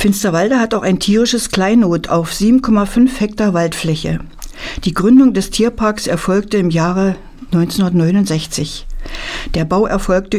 Finsterwalde hat auch ein tierisches Kleinod auf 7,5 Hektar Waldfläche. Die Gründung des Tierparks erfolgte im Jahre 1969. Der Bau erfolgte